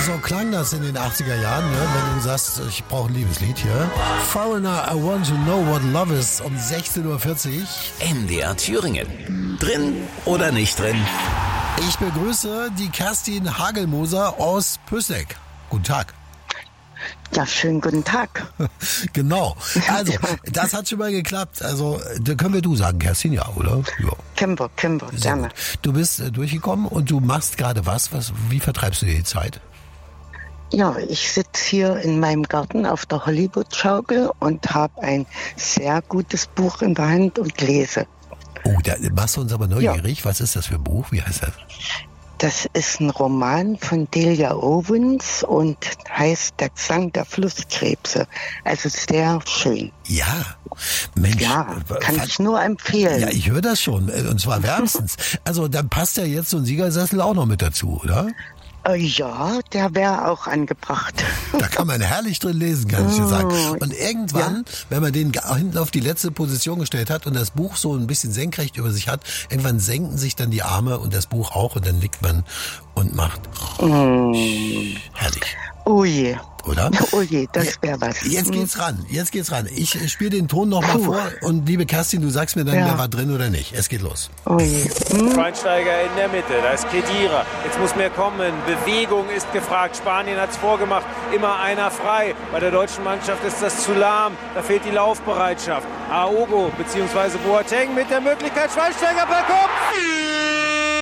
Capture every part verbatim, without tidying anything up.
so klang das in den achtziger Jahren, ne? Wenn du sagst, ich brauche ein Liebeslied hier. Foreigner, I want to know what love is um sechzehn Uhr vierzig. M D R Thüringen. Drin oder nicht drin? Ich begrüße die Kerstin Hagelmoser aus Püsseck. Guten Tag. Ja, schönen guten Tag. Genau. Also, das hat schon mal geklappt. Also, da können wir du sagen, Kerstin, ja, oder? Ja. Kimber, Kimber, gerne. Du bist äh, durchgekommen und du machst gerade was, was. Wie vertreibst du dir die Zeit? Ja, ich sitze hier in meinem Garten auf der Hollywood-Schaukel und habe ein sehr gutes Buch in der Hand und lese. Oh, da machst du uns aber neugierig. Ja. Was ist das für ein Buch? Wie heißt das? Das ist ein Roman von Delia Owens und heißt Der Gesang der Flusskrebse. Also sehr schön. Ja, Mensch. Ja, kann ich nur empfehlen. Ja, ich höre das schon. Und zwar wärmstens. Also dann passt ja jetzt so ein Siegersessel auch noch mit dazu, oder? Ja, der wäre auch angebracht. Da kann man herrlich drin lesen, kann ich dir sagen. Und irgendwann, ja. wenn man den hinten auf die letzte Position gestellt hat und das Buch so ein bisschen senkrecht über sich hat, irgendwann senken sich dann die Arme und das Buch auch und dann liegt man und macht mm. herrlich. Oh je. Oder? Oh je, das wäre was. Jetzt geht's ran, jetzt geht's ran. Ich spiele den Ton nochmal vor und liebe Kerstin, du sagst mir dann, ja. wer war drin oder nicht. Es geht los. Oh je. Hm? Schweinsteiger in der Mitte, da ist Khedira. Jetzt muss mehr kommen. Bewegung ist gefragt. Spanien hat's vorgemacht. Immer einer frei. Bei der deutschen Mannschaft ist das zu lahm. Da fehlt die Laufbereitschaft. Aogo bzw. Boateng mit der Möglichkeit. Schweinsteiger per Kopf.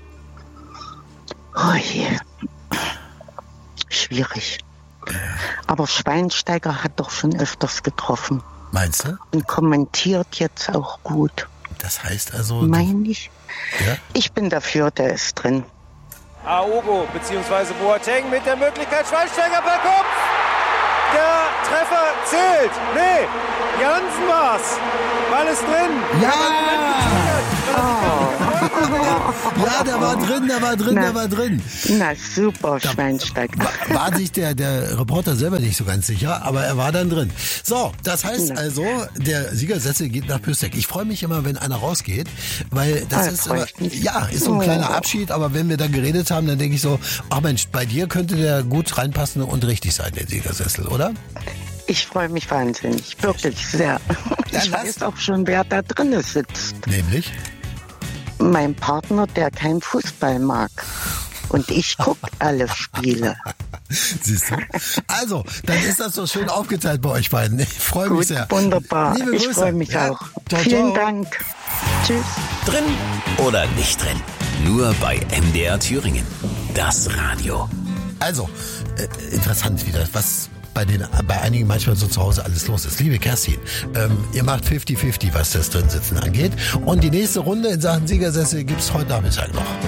Oh je. Schwierig. Aber Schweinsteiger hat doch schon öfters getroffen. Meinst du? Und kommentiert jetzt auch gut. Das heißt also... Mein ich? Ja? Ich bin dafür, der ist drin. Aogo bzw. Boateng mit der Möglichkeit. Schweinsteiger per Kopf. Der Treffer zählt. Nee, Jansen war's. Ball ist drin. Ja! Oh. Ja, der war drin, der war drin, na, der war drin. Na super, Schweinsteiger. War, war sich der, der Reporter selber nicht so ganz sicher, aber er war dann drin. So, das heißt na. also, der Siegersessel geht nach Püsseck. Ich freue mich immer, wenn einer rausgeht, weil das ah, ist immer, ja, ist so ein kleiner Abschied, aber wenn wir dann geredet haben, dann denke ich so, ach Mensch, bei dir könnte der gut reinpassen und richtig sein, der Siegersessel, oder? Ich freue mich wahnsinnig, wirklich sehr. Ja, ich lass. weiß auch schon, wer da drin sitzt. Nämlich? Mein Partner, der keinen Fußball mag. Und ich gucke alle Spiele. Siehst du? Also, dann ist das so schön aufgeteilt bei euch beiden. Ich freue mich sehr. Wunderbar. Liebe ich freue mich ja. auch. Ciao, Vielen ciao. Dank. Tschüss. Drin oder nicht drin? Nur bei M D R Thüringen. Das Radio. Also, äh, interessant wieder, was bei den bei einigen manchmal so zu Hause alles los ist. Liebe Kerstin, ähm, ihr macht fünfzig fünfzig, was das Drinsitzen angeht. Und die nächste Runde in Sachen Siegersessel gibt's heute Nachmittag noch.